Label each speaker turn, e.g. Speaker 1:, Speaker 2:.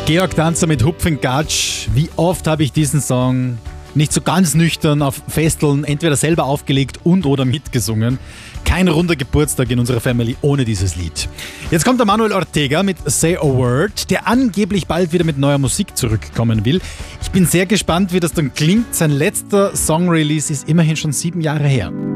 Speaker 1: Georg Danzer mit Hupfengatsch. Wie oft habe ich diesen Song nicht so ganz nüchtern auf Festeln entweder selber aufgelegt und oder mitgesungen. Kein runder Geburtstag in unserer Family ohne dieses Lied. Jetzt kommt der Manuel Ortega mit Say a Word, der angeblich bald wieder mit neuer Musik zurückkommen will. Ich bin sehr gespannt, wie das dann klingt. Sein letzter Song-Release ist immerhin schon 7 Jahre her.